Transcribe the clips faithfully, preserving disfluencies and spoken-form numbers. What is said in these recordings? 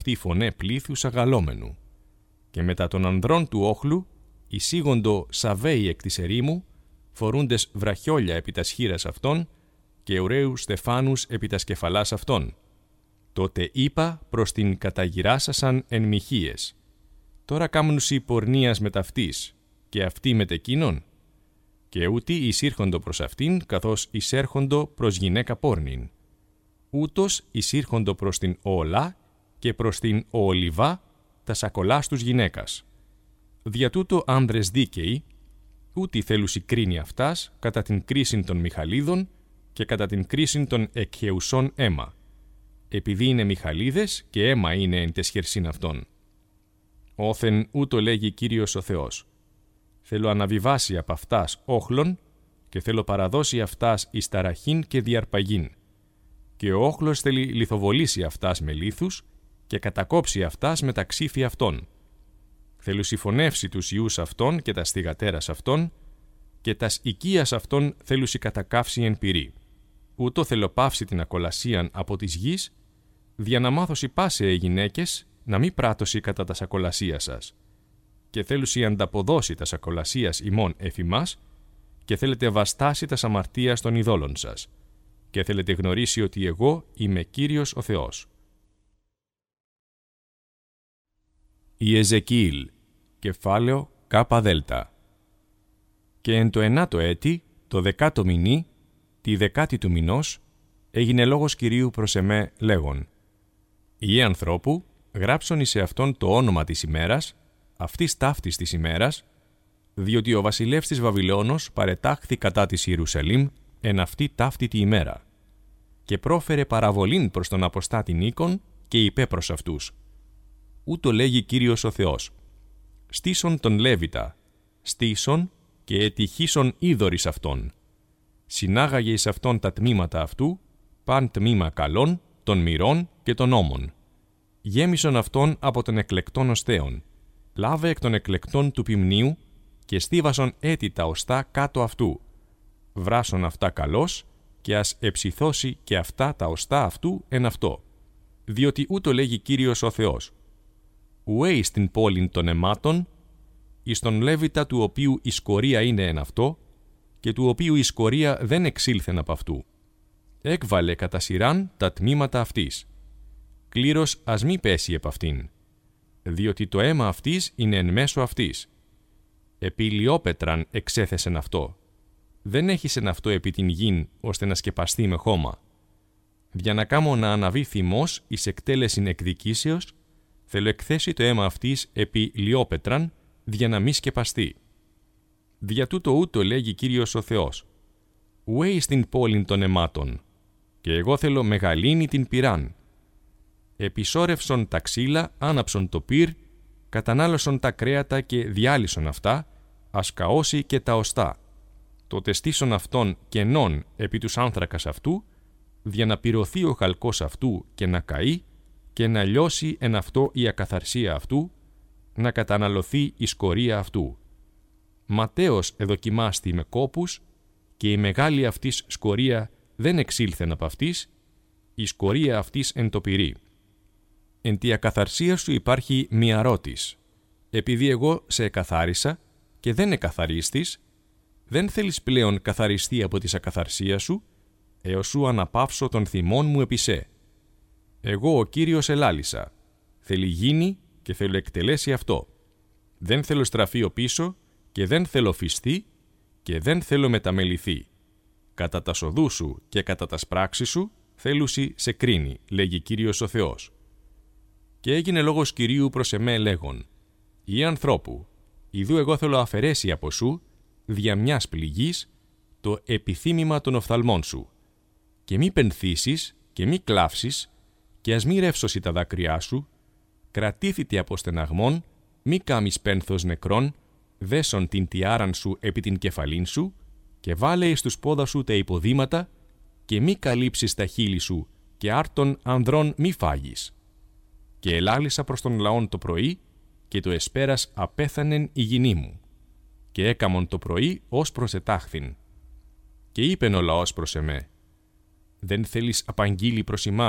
αυτή φωνέ πλήθους αγαλόμενου. Και μετά των ανδρών του όχλου, εισήγοντο σαβέοι εκ της ερήμου, φορούντες βραχιόλια επί τας χεírας αυτών και ουραίους στεφάνους επί τας κεφαλάς αυτών. Τότε είπα προς την καταγυράσασαν εν μοιχείες. Τώρα κάμνουσι πορνείας με ταυτής, και αυτή με τεκίνον. Και ούτι εισήρχοντο προς αυτήν, καθώς εισέρχοντο προς γυναίκα πόρνην. Ούτως εισήρχοντο προς την Οολά και προς την Οολιβά, τα σακολάς τους γυναίκας. Δια τούτο άνδρες δίκαιοι, ούτι θέλουσι κρίνει αυτάς κατά την κρίσιν των Μιχαλίδων και κατά την κρίσιν των εκχεουσών αίμα. Επειδή είναι Μιχαλίδες και αίμα είναι εν τες χερσίν αυτών. Όθεν ούτω λέγει Κύριος ο Θεός. Θέλω αναβιβάσει απ' αυτάς όχλον και θέλω παραδώσει αυτάς εις ταραχήν και διαρπαγήν. Και ο όχλος θέλει λιθοβολήσει αυτάς με λίθους και κατακόψει αυτάς με τα ξύφη αυτών. Θέλω συμφωνεύσει τους ιούς αυτών και τα στιγατέρας αυτών και τας οικίας αυτών θέλουσι κατακάψει εν πυρή. Ούτω θέλω πάυσει την ακολασίαν από της γης, δια να μάθωσι πάσε οι γυναίκες να μη πράτωσι κατά τας ακολασίας σας. Και θέλουσι ανταποδώσει τας ακολασίας ημών εφημάς και θέλετε βαστάσει τας αμαρτίας των ειδόλων σας. Και θέλετε γνωρίσει ότι εγώ είμαι Κύριος ο Θεός. Ιεζεκίηλ, κεφάλαιο κάπα δέλτα. Και εν το ενάτο έτη, το δεκάτο μηνύ, τη δεκάτη του μηνός, έγινε λόγος Κυρίου προς εμέ λέγον. Ιε ανθρώπου, γράψον εις αυτόν το όνομα της ημέρας, αυτής ταύτης της ημέρας, διότι ο βασιλεύς της Βαβυλώνος παρετάχθη κατά της Ιερουσαλήμ εν αυτή ταύτη τη ημέρα. Και πρόφερε παραβολήν προς τον αποστάτη Νίκον και είπε προς αυτούς. Ούτω λέγει Κύριος ο Θεός. Στήσον τον Λέβητα, στήσον και ετυχήσον είδωρης αυτόν. Συνάγαγε εις αυτόν τα τμήματα αυτού, παν τμήμα καλών, των μυρών και των ώμων. Γέμισον αυτόν από τον εκλεκτόν οστέων. Λάβε εκ των εκλεκτών του ποιμνίου και στίβασον έτη τα οστά κάτω αυτού. Βράσον αυτά καλώς και ας εψιθώσει και αυτά τα οστά αυτού εν αυτό. Διότι ούτω λέγει Κύριος ο Θεός. Ουέ εις την πόλην των αιμάτων, εις τον Λέβητα του οποίου η σκορία είναι εν αυτό, και του οποίου η σκορία δεν εξήλθεν από αυτού. Έκβαλε κατά σειράν τα τμήματα αυτής. Κλήρος ας μη πέσει επ' αυτήν, διότι το αίμα αυτής είναι εν μέσω αυτής. Επί λιόπετραν εξέθεσεν αυτό. Δεν έχησεν αυτό επί την γην, ώστε να σκεπαστεί με χώμα. Για να κάμω να αναβεί θυμός εις εκτέλεσιν εκδικήσεως, θέλω εκθέσει το αίμα αυτής επί λιόπετραν, για να μη σκεπαστεί. Δια τούτο ούτω λέγει Κύριος ο Θεός. Ουέ εις την πόλην των αιμάτων, και εγώ θέλω μεγαλύνει την πυράν. Επισόρευσον τα ξύλα, άναψον το πυρ, κατανάλωσον τα κρέατα και διάλυσον αυτά, ασκαώσει και τα οστά. Τότε στήσον αυτόν κενών επί τους άνθρακας αυτού, για να πυρωθεί ο χαλκός αυτού και να καεί, και να λιώσει εν αυτό η ακαθαρσία αυτού, να καταναλωθεί η σκορία αυτού. Ματέως εδοκιμάστη με κόπους, και η μεγάλη αυτής σκορία δεν εξήλθεν από αυτής, η σκορία αυτής εν το πυρί. Εν τη ακαθαρσία σου υπάρχει μία ρώτης. Επειδή εγώ σε εκαθάρισα και δεν εκαθαρίστης, δεν θέλεις πλέον καθαριστεί από της ακαθαρσίας σου, έως σου αναπαύσω τον θυμόν μου επί σε. Εγώ ο Κύριος ελάλησα. Θέλει γίνει και θέλω εκτελέσει αυτό. Δεν θέλω στραφεί ο πίσω και δεν θέλω φυστεί και δεν θέλω μεταμεληθεί. Κατά τα σοδού σου και κατά τα πράξεις σου θέλουσι σε κρίνει, λέγει Κύριος ο Θεός. Και έγινε λόγος Κυρίου προς εμέ λέγον. Ή ανθρώπου, ιδού εγώ θέλω αφαιρέσει από σου, δια μιας πληγής, το επιθύμημα των οφθαλμών σου. Και μη πενθήσεις και μη κλάψεις, και ας μη ρεύσωσι τα δάκρυά σου, κρατήθητε από στεναγμών, μη κάμεις πένθος νεκρών, δέσον την τιάραν σου επί την κεφαλήν σου, και βάλε εις τους πόδα σου τα υποδήματα, και μη καλύψεις τα χείλη σου, και άρτων ανδρών μη φάγεις. Και ελάλησα προς τον λαόν το πρωί, και το εσπέρας απέθανεν η γυνή μου. Και έκαμον το πρωί ως προσετάχθην. Και είπεν ο λαός προς εμέ, δεν θέλεις απαγγείλει προς ημάς,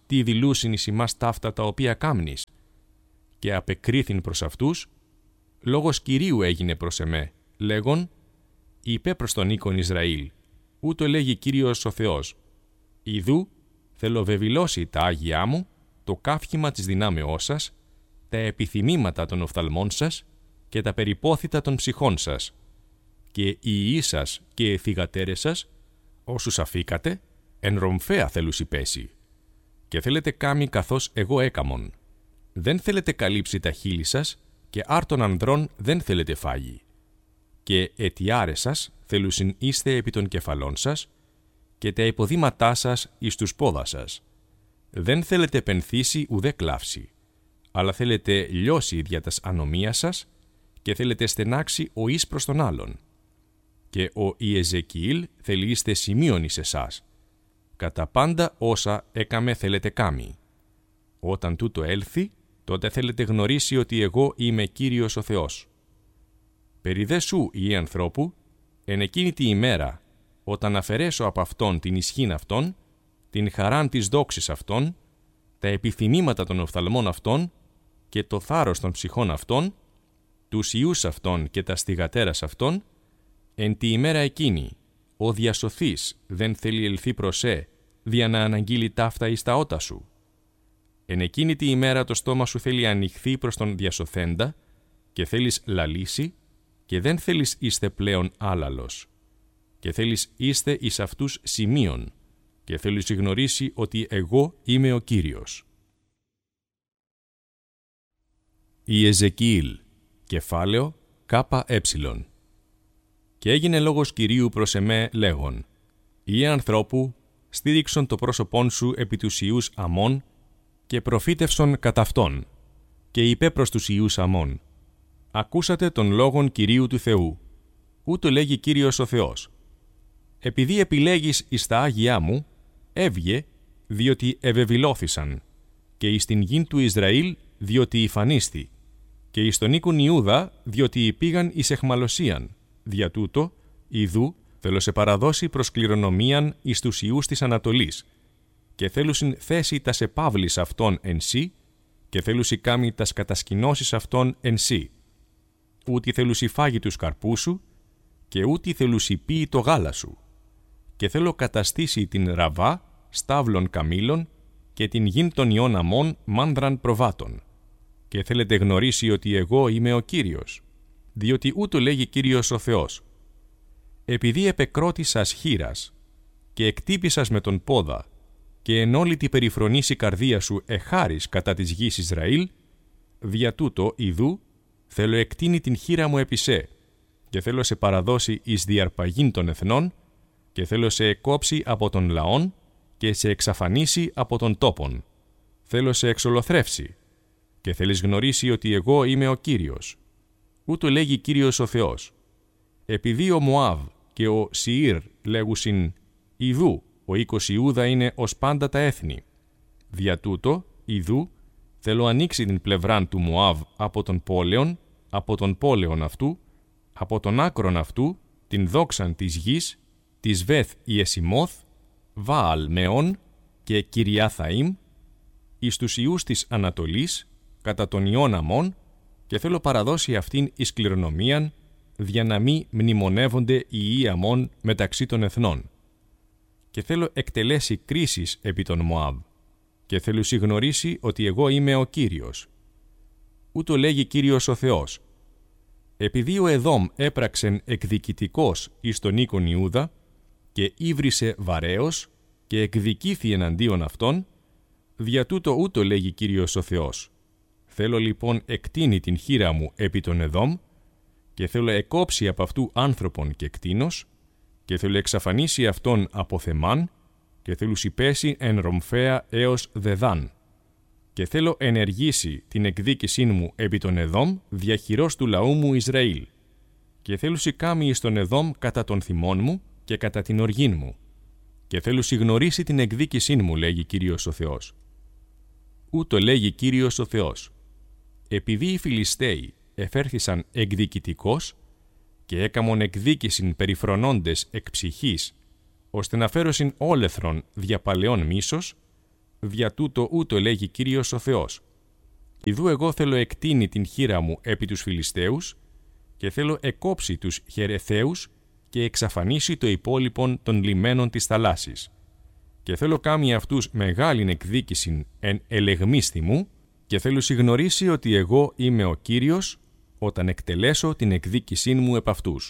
τι δηλούσιν εις ημάς ταύτα τα οποία κάμνεις. Και απεκρίθην προς αυτούς, λόγος Κυρίου έγινε προς εμέ, λέγον, είπε προς τον οίκον Ισραήλ, ούτω λέγει Κύριος ο Θεός, ιδού θέλω βεβηλώσει τα Άγιά μου, το καύχημα της δυνάμεώς σας, τα επιθυμήματα των οφθαλμών σας και τα περιπόθητα των ψυχών σας. Και οι ιοί σας και οι θυγατέρες σας, όσους αφήκατε, εν ρομφαία θέλουσι πέσει. Και θέλετε κάμει καθώς εγώ έκαμον. Δεν θέλετε καλύψει τα χείλη σας και άρτων ανδρών δεν θέλετε φάγει. Και αιτιάρες σας θέλουσιν είστε επί των κεφαλών σας και τα υποδήματά σας εις τους πόδα σας. Δεν θέλετε πενθήσει ουδέ κλάψει, αλλά θέλετε λιώσει δια τας ανομίας σας και θέλετε στενάξει ο εις προς τον άλλον. Και ο Ιεζεκιήλ θέλει είστε σημείων εις εσάς. Κατά πάντα όσα έκαμε θέλετε κάμει. Όταν τούτο έλθει, τότε θέλετε γνωρίσει ότι εγώ είμαι Κύριος ο Θεός. Περί δε σου, Υιέ ανθρώπου, εν εκείνη τη ημέρα, όταν αφαιρέσω από αυτόν την ισχύν αυτών, την χαράν της δόξης αυτών, τα επιθυμήματα των οφθαλμών αυτών και το θάρρος των ψυχών αυτών, τους ιούς αυτών και τα στιγατέρας αυτών, εν τη ημέρα εκείνη, ο διασωθής δεν θέλει ελθεί προς σε, δια να αναγγείλει ταύτα εις τα ότα σου. Εν εκείνη τη ημέρα το στόμα σου θέλει ανοιχθεί προς τον διασωθέντα και θέλεις λαλήσει και δεν θέλεις είστε πλέον άλαλος. Και θέλεις είστε εις αυτούς σημείων και θέλεις γνωρίσει ότι εγώ είμαι ο Κύριος. Ιεζεκιήλ, κεφάλαιο κάπα έψιλον. Και έγινε λόγος Κυρίου προς εμέ λέγον, Υιέ ανθρώπου, στήριξον το πρόσωπόν σου επί τους ιούς Αμών και προφήτευσον κατά αυτόν, και είπε προς τους ιούς Αμών, ακούσατε τον λόγον Κυρίου του Θεού, ούτω λέγει Κύριος ο Θεός. Επειδή επιλέγεις εις τα Άγιά μου, έβγε, διότι ευεβηλώθησαν, και εις την γην του Ισραήλ, διότι υφανίστη, και εις τον οίκον Ιούδα, διότι πήγαν εις εχμαλωσίαν. Δια τούτο, ιδού, θέλω σε παραδώσει προς κληρονομίαν εις τους ιούς της Ανατολής, και θέλουσιν θέση τας επαύλης αυτών εν σύ, και θέλουσι κάμει τας κατασκηνώσεις αυτών εν σύ. Ούτι θέλουσι φάγει τους καρπούς σου, και ούτι θέλουσι πίει το γάλα σου. Και θέλω καταστήσει την Ραβά, στάβλων καμήλων, και την γην των ιών Αμών μάνδραν προβάτων. Και θέλετε γνωρίσει ότι εγώ είμαι ο Κύριος, διότι ούτω λέγει Κύριος ο Θεός. Επειδή επεκρότησας χείρας και εκτύπησας με τον πόδα και εν όλη τη περιφρονήσει καρδία σου εχάρης κατά της γης Ισραήλ, δια τούτο, ιδού, θέλω εκτείνει την χείρα μου επί σε και θέλω σε παραδώσει εις διαρπαγήν των εθνών και θέλω σε εκόψει από των λαών και σε εξαφανίσει από των τόπων. Θέλω σε εξολοθρεύσει και θέλεις γνωρίσει ότι εγώ είμαι ο Κύριος. Ούτω λέγει Κύριος ο Θεός. Επειδή ο Μωάβ και ο Σιήρ λέγουσιν «Ιδού, ο οίκος Ιούδα είναι ως πάντα τα έθνη». Δια τούτο, ιδού, θέλω ανοίξει την πλευράν του Μωάβ από τον πόλεον, από τον πόλεον αυτού, από τον άκρον αυτού, την δόξαν της γης, της Βεθ Ιεσιμόθ, Βααλ Μεών και Κυριάθαΐμ, εις τους ιούς της Ανατολής, κατά των ιών Αμών, και θέλω παραδώσει αυτήν εις κληρονομίαν, δια να μη μνημονεύονται οι ιοί Αμών μεταξύ των εθνών. Και θέλω εκτελέσει κρίσεις επί των Μωάβ, και θέλω συγνωρίσει ότι εγώ είμαι ο Κύριος. Ούτω λέγει Κύριος ο Θεός. Επειδή ο Εδόμ έπραξεν εκδικητικός εις τον οίκον Ιούδα, και ύβρισε βαρέως, και εκδικήθη εναντίον αυτών, δια τούτο ούτω λέγει Κύριος ο Θεός. Θέλω λοιπόν εκτείνει την χείρα μου επί τον Εδόμ, και θέλω εκόψει από αυτού άνθρωπον και κτήνος, και θέλω εξαφανίσει αυτόν από Θεμάν, και θέλω συπέσει εν ρομφαία έως Δεδάν. Και θέλω ενεργήσει την εκδίκησή μου επί τον Εδόμ διαχειρός του λαού μου Ισραήλ. Και θέλω σηκάμει εις τον Εδόμ κατά τον θυμών μου και κατά την οργήν μου. Και θέλω συγνωρίσει την εκδίκησή μου, λέγει Κύριος ο Θεός. Ούτω λέγει Κύριος ο Θεός. Επειδή οι Φιλιστέοι εφέρθησαν εκδικητικός και έκαμον εκδίκησιν περιφρονώντες εκ ψυχής, ώστε να φέρωσιν όλεθρον δια παλαιών μίσος, δια τούτο ούτω λέγει Κύριος ο Θεός. Ιδού εγώ θέλω εκτείνει την χείρα μου επί τους Φιλιστέους και θέλω εκόψει τους Χερεθαίους και εξαφανίσει το υπόλοιπον των λιμένων της θαλάσσης. Και θέλω κάμει αυτούς μεγάλην εκδίκησιν εν ελεγμίσθη μου και θέλω συγνωρίσει ότι εγώ είμαι ο Κύριος όταν εκτελέσω την εκδίκησήν μου επ' αυτούς.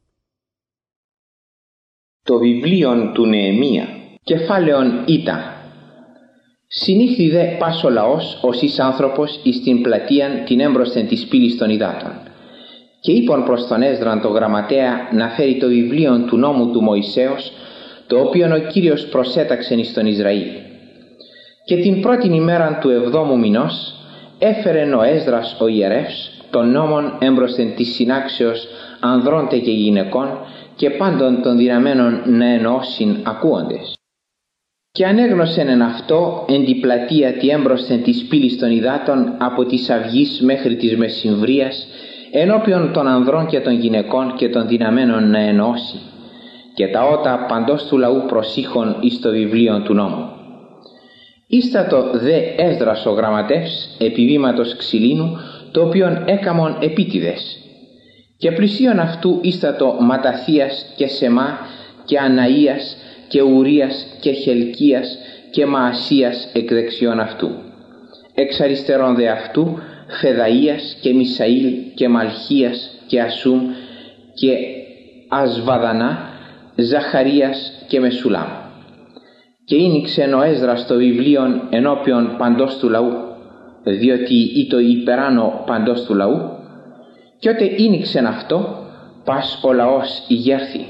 Το βιβλίο του Νεεμία, κεφάλαιον Ήτα. Συνήχθη δε πας ο λαός ως εις άνθρωπος εις την πλατείαν την έμπροσθεν της πύλης των υδάτων. Και είπον προς τον Έσδραν το γραμματέα να φέρει το βιβλίο του νόμου του Μωυσέως, το οποίον ο Κύριος προσέταξεν εις τον Ισραήλ. Και την πρώτην ημέραν του εβδόμου μηνός έφερεν ο Έσδρας ο ιερεύς των νόμων έμπροσθεν της συνάξεως ανδρώντε και γυναικών και πάντων των δυναμένων να εννοώσιν ακούοντες. Και ανέγνωσεν εν αυτό εν τη πλατεία τη έμπροσθεν της πύλης των υδάτων από της αυγής μέχρι της μεσημβρίας ενώπιον των ανδρών και των γυναικών και των δυναμένων να εννοώσει, και τα ότα παντός του λαού προσήχων εις το βιβλίο του νόμου. Ίστατο δε Έσδρας ο γραμματεύς επί βήματος ξυλίνου, το οποίον έκαμον επίτηδες. Και πλησίον αυτού ίστατο Ματαθίας και Σεμά και Αναΐας και Ουρίας και Χελκίας και Μαασίας εκ δεξιών αυτού. Εξ αριστερών δε αυτού Φεδαΐας και Μισαήλ και Μαλχίας και Ασούμ και Ασβαδανά, Ζαχαρίας και Μεσουλάμ. Και ήνιξεν ο Έσδρας το βιβλίον ενώπιον παντός του λαού, διότι είτο υπεράνω παντός του λαού, και ότε ήνιξεν αυτό, πας ο λαός ηγέρθη.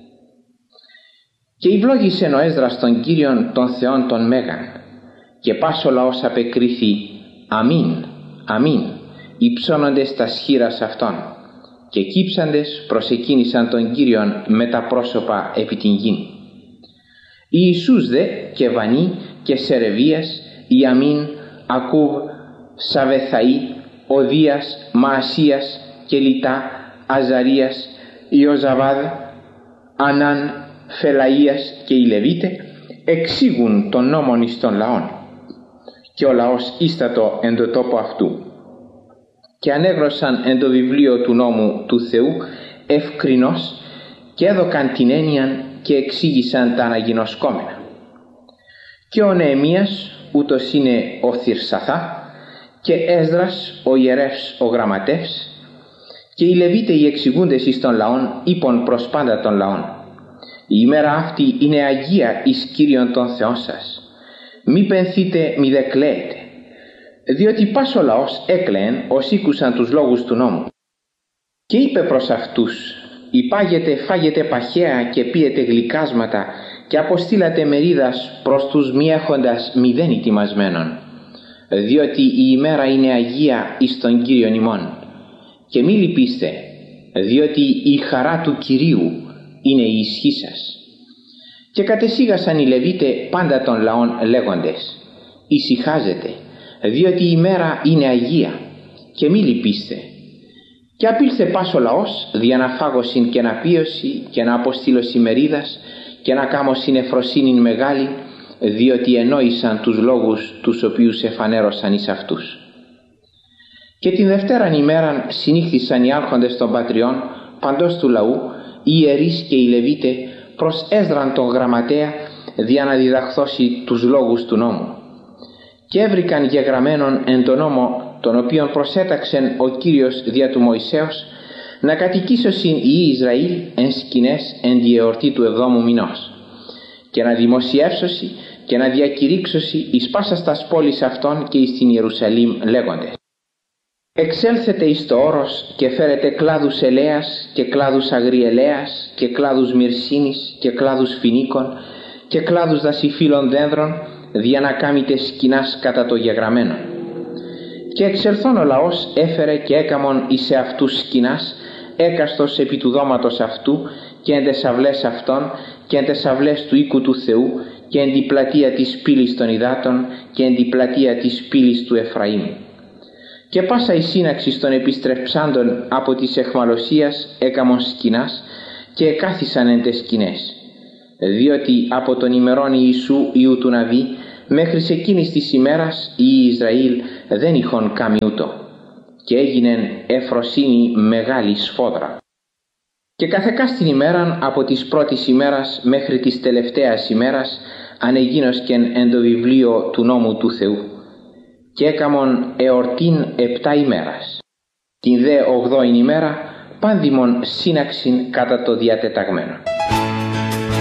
Και ευλόγησεν ο Έσδρας τον Κύριον των Θεών των Μέγαν, και πας ο λαός απεκρίθη αμήν, αμήν, υψώνοντες τας χείρας αυτών, και κύψαντες προσεκίνησαν τον Κύριον με τα πρόσωπα επί την γην. Ιησούς δε και Βανί και Σερεβίας, Ιαμίν, Ακούβ, Σαβεθαΐ, Οδίας, Μαασίας και Λιτά, Αζαρίας, Ιωζαβάδ, Ανάν, Φελαΐας και οι Λεβίτε εξήγουν τον νόμον εις των λαών. Και ο λαός ίστατο εν το τόπο αυτού. Και ανέγνωσαν εν το βιβλίο του νόμου του Θεού ευκρινώς και έδωκαν την έννοιαν και εξήγησαν τα αναγινωσκόμενα. Και ο Νεεμίας, ούτως είναι ο Θυρσαθά, και Έσδρας ο ιερεύς ο γραμματεύς, και οι Λεβίτε οι εξηγούντες εις των λαών είπον προς πάντα των λαών: η ημέρα αυτή είναι αγία εις Κύριον των Θεών σας. Μη πενθείτε μη δε κλαίετε, διότι πας ο λαός έκλαιεν ως ήκουσαν τους λόγους του νόμου. Και είπε προς αυτούς: υπάγετε φάγετε παχαία και πίετε γλυκάσματα και αποστήλατε μερίδας προς τους μη έχοντας μηδέν ετοιμασμένων, διότι η ημέρα είναι αγία εις τον Κύριον ημών. Και μη λυπήστε, διότι η χαρά του Κυρίου είναι η ισχύ σας. Και κατεσίγασαν οι Λεβίτε πάντα των λαών λέγοντες: ησυχάζετε, διότι η ημέρα είναι αγία, και μη λυπήστε. Και απήλθε πας ο λαός δια να φάγωσιν και να πίωση και να αποστήλωση μερίδας και να κάμωσιν εφροσύνην μεγάλη, διότι ενόησαν τους λόγους τους οποίους εφανέρωσαν εις αυτούς. Και την Δευτέραν ημέραν συνήχθησαν οι άρχοντες των πατριών παντός του λαού, οι ιερείς και οι Λεβίτε, προς Έσδραν τον γραμματέα, δια να διδαχθώσει τους λόγους του νόμου. Και έβρικαν γεγραμμένον εν τον νόμο, τον οποίον προσέταξεν ο Κύριος δια του Μωυσέως, να κατοικήσωσιν οι Ισραήλ εν σκηνές εν τη εορτή του εβδόμου μηνός, και να δημοσιεύσωση και να διακηρύξωση εις πάσας τας πόλης αυτών και εις την Ιερουσαλήμ λέγοντες: εξέλθετε εις το όρος και φέρετε κλάδους ελαίας και κλάδους αγριελαίας και κλάδους μυρσίνης και κλάδους φινίκων και κλάδους δασιφύλων δένδρων, δια να κάμετε σκηνάς κατά το γεγραμμένο. Και εξελθών ο λαός έφερε και έκαμον εις εαυτούς σκηνάς, έκαστος επί του δώματος αυτού και εν τες αυλές αυτών και εν τες αυλές του οίκου του Θεού και εν την πλατεία της πύλης των υδάτων και εν την πλατεία της πύλης του Εφραήμ. Και πάσα η σύναξη των επιστρεψάντων από της εχμαλωσίας έκαμον σκηνάς και εκάθισαν εν τες σκηνές, διότι από τον ημερών Ιησού Ιού του Ναβί Μέχρι σε εκείνης της ημέρας οι Ισραήλ δεν είχον καμιούτο και έγινεν εφροσύνη μεγάλη σφόδρα. Και καθεκάς την ημέραν από της πρώτης ημέρας μέχρι της τελευταίας ημέρας ανεγίνωσκεν εν το βιβλίο του νόμου του Θεού και έκαμον εορτήν επτά ημέρας. Την δε ογδόην ημέρα πάνδημον σύναξιν κατά το διατεταγμένο.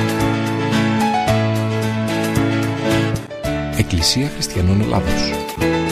Εκκλησία Χριστιανών Ελλάδος.